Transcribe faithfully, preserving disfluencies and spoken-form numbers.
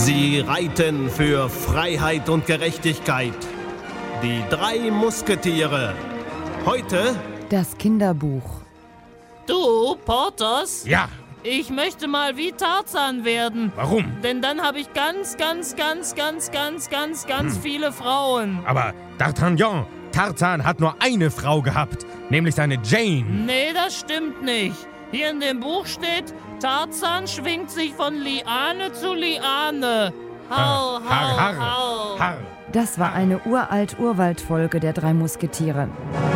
Sie reiten für Freiheit und Gerechtigkeit. Die drei Musketiere. Heute das Kinderbuch. Du, Porthos? Ja. Ich möchte mal wie Tarzan werden. Warum? Denn dann habe ich ganz, ganz, ganz, ganz, ganz, ganz, ganz Hm. viele Frauen. Aber D'Artagnan, Tarzan hat nur eine Frau gehabt, nämlich seine Jane. Nee, das stimmt nicht. Hier in dem Buch steht, Tarzan schwingt sich von Liane zu Liane. Hau, hau, Har, har, hau. har. Das war eine uralt Urwaldfolge der drei Musketiere.